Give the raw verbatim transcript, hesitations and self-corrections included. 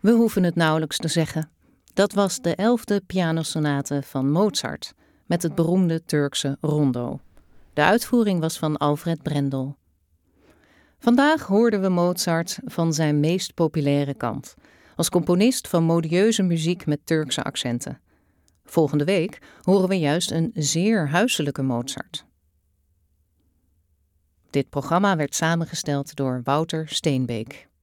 We hoeven het nauwelijks te zeggen. Dat was de elfde pianosonate van Mozart met het beroemde Turkse rondo. De uitvoering was van Alfred Brendel. Vandaag hoorden we Mozart van zijn meest populaire kant, als componist van modieuze muziek met Turkse accenten. Volgende week horen we juist een zeer huiselijke Mozart. Dit programma werd samengesteld door Wouter Steenbeek.